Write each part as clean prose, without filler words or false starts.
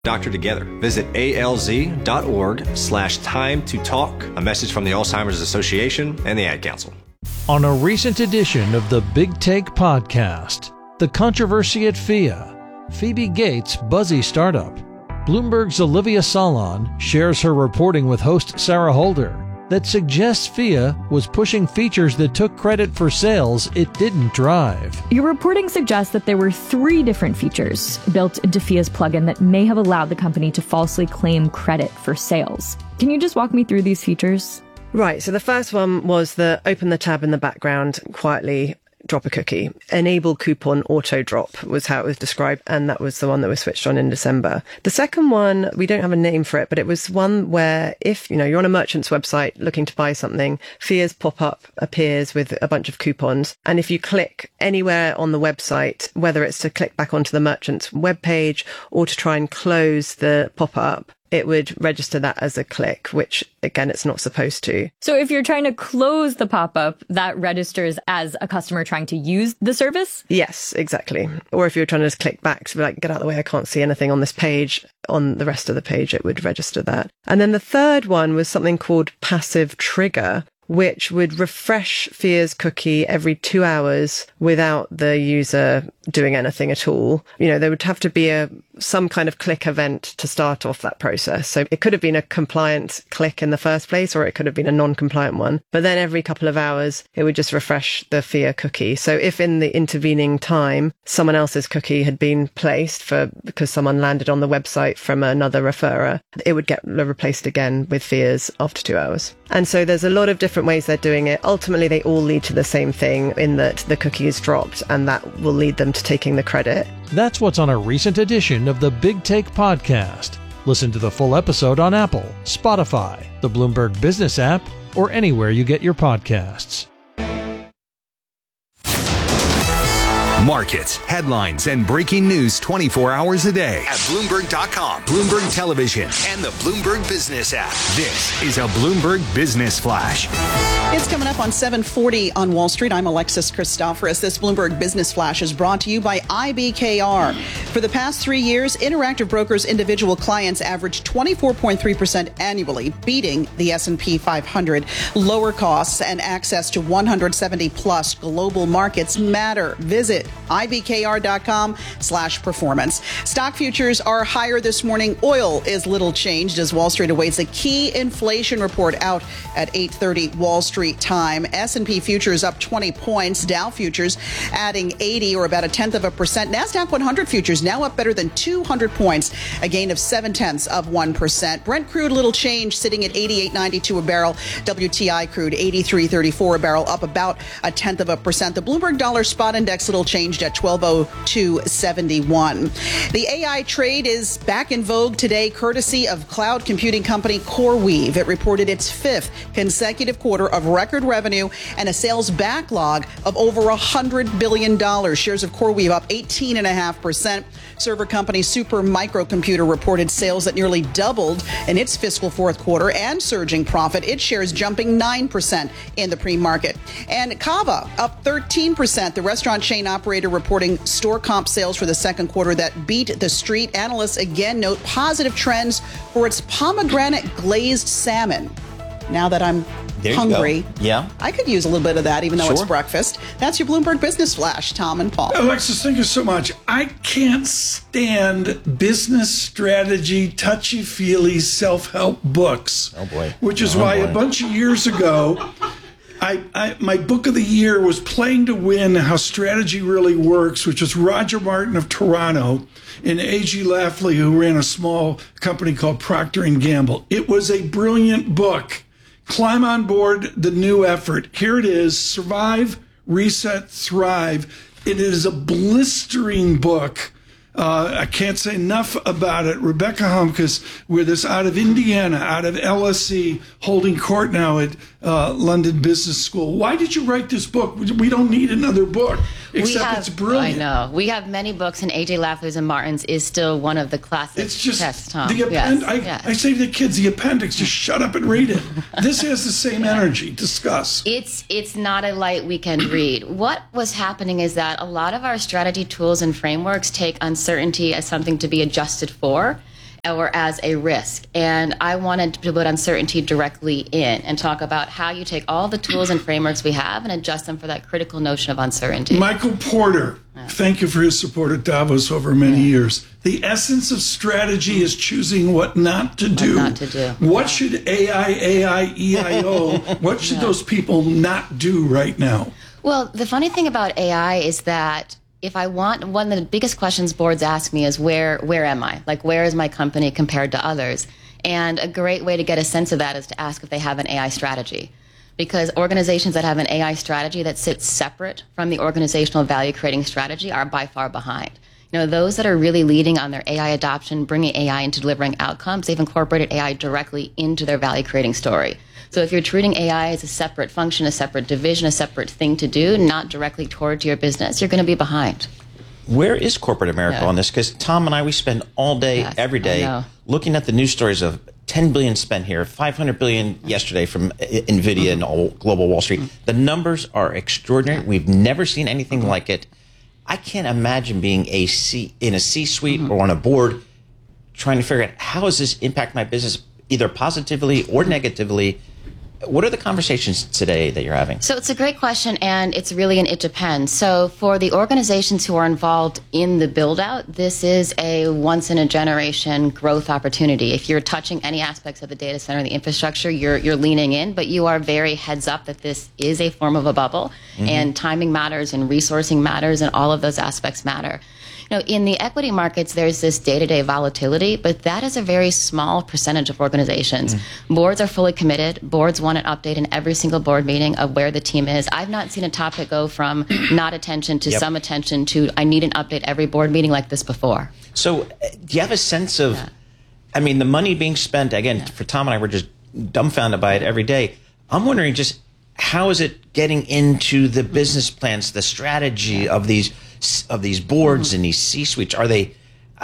Doctor together. Visit alz.org/time to talk. A message from the Alzheimer's Association and the Ad Council. On a recent edition of the Big Take podcast, the controversy at FIA, Phoebe Gates' buzzy startup, Bloomberg's Olivia Salon shares her reporting with host Sarah Holder that suggests FIA was pushing features that took credit for sales it didn't drive. Your reporting suggests that there were 3 different features built into FIA's plugin that may have allowed the company to falsely claim credit for sales. Can you just walk me through these features? Right. So the first one was the open the tab in the background, quietly drop a cookie. Enable coupon auto drop was how it was described, and that was the one that was switched on in December. The second one, we don't have a name for it, but it was one where if, you're on a merchant's website looking to buy something, FIA's pop-up appears with a bunch of coupons. And if you click anywhere on the website, whether it's to click back onto the merchant's webpage or to try and close the pop-up, it would register that as a click, which, again, it's not supposed to. So if you're trying to close the pop-up, that registers as a customer trying to use the service? Yes, exactly. Or if you're trying to just click back to be like, get out of the way, I can't see anything on this page, on the rest of the page, it would register that. And then the third one was something called passive trigger, which would refresh FIA's cookie every 2 hours without the user doing anything at all. There would have to be some kind of click event to start off that process. So it could have been a compliant click in the first place, or it could have been a non-compliant one. But then every couple of hours, it would just refresh the FIA cookie. So if in the intervening time, someone else's cookie had been placed because someone landed on the website from another referrer, it would get replaced again with FIA's after 2 hours. And so there's a lot of different ways they're doing it. Ultimately, they all lead to the same thing in that the cookie is dropped, and that will lead them to taking the credit. That's what's on a recent edition of the Big Take podcast. Listen to the full episode on Apple, Spotify, the Bloomberg Business app, or anywhere you get your podcasts. Markets, headlines, and breaking news 24 hours a day at Bloomberg.com, Bloomberg Television, and the Bloomberg Business app. This is a Bloomberg Business Flash. It's coming up on 7:40 on Wall Street. I'm Alexis Christoforous. This Bloomberg Business Flash is brought to you by IBKR. For the past 3 years, Interactive Brokers' individual clients averaged 24.3% annually, beating the S&P 500. Lower costs and access to 170-plus global markets matter. Visit IBKR.com/performance. Stock futures are higher this morning. Oil is little changed as Wall Street awaits a key inflation report out at 8:30 Wall Street time. S&P futures up 20 points. Dow futures adding 80 or about 1/10%. NASDAQ 100 futures now up better than 200 points, a gain of 0.7%. Brent crude little change, sitting at 88.92 a barrel. WTI crude 83.34 a barrel, up about 0.1%. The Bloomberg Dollar Spot Index little changed at 1202.71. The AI trade is back in vogue today, courtesy of cloud computing company CoreWeave. It reported its 5th consecutive quarter of record revenue and a sales backlog of over $100 billion. Shares of CoreWeave up 18.5%. Server company Super Microcomputer reported sales that nearly doubled in its fiscal fourth quarter and surging profit. Its shares jumping 9% in the pre-market. And Cava up 13%. The restaurant chain operator reporting store comp sales for the second quarter that beat the street. Analysts again note positive trends for its pomegranate glazed salmon. Now that I'm hungry, yeah, I could use a little bit of that, even though it's breakfast. That's your Bloomberg Business Flash, Tom and Paul. Alexis, thank you so much. I can't stand business strategy, touchy-feely, self-help books. Oh, boy. Which is why a bunch of years ago, my book of the year was Playing to Win, How Strategy Really Works, which is Roger Martin of Toronto and A.G. Lafley, who ran a small company called Procter & Gamble. It was a brilliant book. Climb on board the new effort. Here it is, Survive, Reset, Thrive. It is a blistering book. I can't say enough about it. Rebecca Humkus with us out of Indiana, out of LSE, holding court now at London Business School. Why did you write this book? We don't need another book, except it's brilliant. I know. We have many books, and A.J. Lafley's and Martin's is still one of the classic texts, Tom. I say to the kids, the appendix, just shut up and read it. This has the same energy. Discuss. It's not a light weekend read. What was happening is that a lot of our strategy tools and frameworks take uncertainty as something to be adjusted for. or as a risk. And I wanted to put uncertainty directly in and talk about how you take all the tools and frameworks we have and adjust them for that critical notion of uncertainty. Michael Porter, thank you for his support at Davos over many years. The essence of strategy is choosing what not to do. What not to do. What should AI, EIO, what should those people not do right now? Well, the funny thing about AI is that if I want, one of the biggest questions boards ask me is where am I? Like, where is my company compared to others? And a great way to get a sense of that is to ask if they have an AI strategy. Because organizations that have an AI strategy that sits separate from the organizational value creating strategy are by far behind. You know, those that are really leading on their AI adoption, bringing AI into delivering outcomes, they've incorporated AI directly into their value creating story. So if you're treating AI as a separate function, a separate division, a separate thing to do, not directly towards your business, you're going to be behind. Where is corporate America on this? Because Tom and I, we spend all day, every day, looking at the news stories of $10 billion spent here, $500 billion yesterday from NVIDIA and all global Wall Street. The numbers are extraordinary. We've never seen anything like it. I can't imagine being in a C-suite or on a board trying to figure out how does this impact my business, either positively or negatively. What are the conversations today that you're having? So it's a great question, and it's really it depends. So for the organizations who are involved in the build-out, this is a once-in-a-generation growth opportunity. If you're touching any aspects of the data center, the infrastructure, you're leaning in, but you are very heads up that this is a form of a bubble, and timing matters, and resourcing matters, and all of those aspects matter. You know, in the equity markets, there's this day-to-day volatility, but that is a very small percentage of organizations. Boards are fully committed. Boards want an update in every single board meeting of where the team is. I've not seen a topic go from not attention to some attention to I need an update every board meeting like this before. So do you have a sense of, I mean, the money being spent, again, for Tom and I, we're just dumbfounded by it every day. I'm wondering just how is it getting into the business plans, the strategy of these boards and these C-suites? Are they,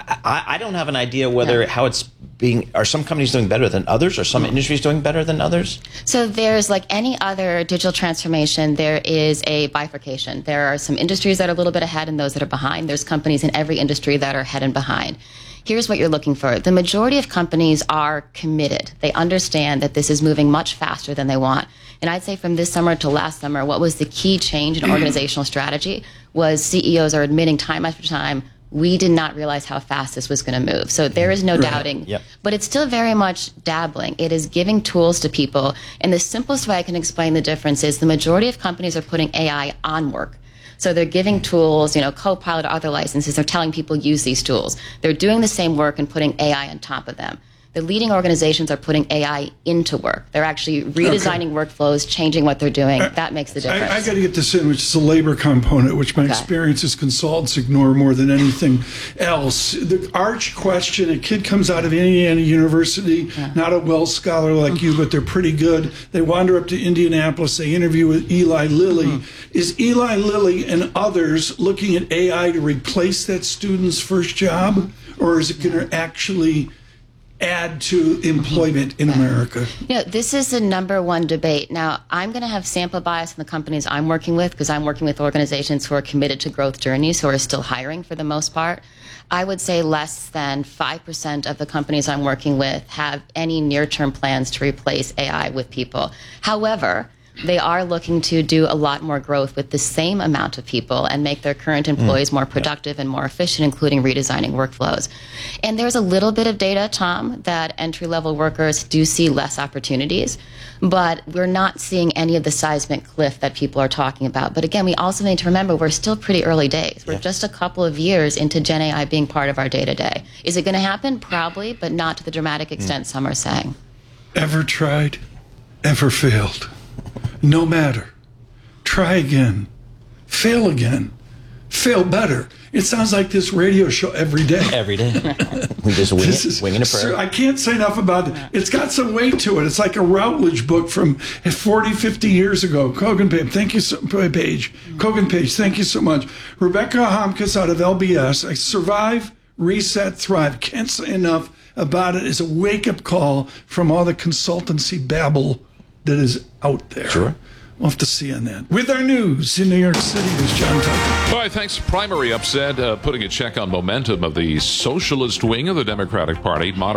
I don't have an idea whether how it's being, are some companies doing better than others? Are some industries doing better than others? So there's, like any other digital transformation, there is a bifurcation. There are some industries that are a little bit ahead and those that are behind. There's companies in every industry that are ahead and behind. Here's what you're looking for. The majority of companies are committed. They understand that this is moving much faster than they want. And I'd say from this summer to last summer, what was the key change in organizational strategy was CEOs are admitting time after time, we did not realize how fast this was going to move. So there is no doubting, but it's still very much dabbling. It is giving tools to people. And the simplest way I can explain the difference is the majority of companies are putting AI on work. So they're giving tools, you know, Copilot, other licenses. They're telling people use these tools. They're doing the same work and putting AI on top of them. The leading organizations are putting AI into work. They're actually redesigning workflows, changing what they're doing. That makes the difference. I got to get this in, which is a labor component, which my experience as consultants ignore more than anything else. The arch question, a kid comes out of Indiana University, not a Wells scholar like you, but they're pretty good. They wander up to Indianapolis. They interview with Eli Lilly. Is Eli Lilly and others looking at AI to replace that student's first job, or is it going to actually add to employment in America? You know, this is the number one debate. Now, I'm going to have sample bias in the companies I'm working with because I'm working with organizations who are committed to growth journeys, who are still hiring for the most part. I would say less than 5% of the companies I'm working with have any near-term plans to replace AI with people. However, they are looking to do a lot more growth with the same amount of people and make their current employees more productive and more efficient, including redesigning workflows. And there's a little bit of data, Tom, that entry-level workers do see less opportunities, but we're not seeing any of the seismic cliff that people are talking about. But again, we also need to remember we're still pretty early days. We're just a couple of years into Gen AI being part of our day-to-day. Is it going to happen? Probably, but not to the dramatic extent some are saying. Ever tried? Ever failed? No matter. Try again. Fail again. Fail better. It sounds like this radio show every day. Every day. We just winging a prayer. I can't say enough about it. It's got some weight to it. It's like a Routledge book from 40, 50 years ago. Kogan Page, thank you so Page. Kogan Page, thank you so much. Rebecca Homkes out of LBS. I survive, reset, thrive. Can't say enough about it. It's a wake-up call from all the consultancy babble that is out there. Sure. We'll have to see on that. With our news in New York City is John Tucker. All right, thanks. Primary upset, putting a check on momentum of the socialist wing of the Democratic Party.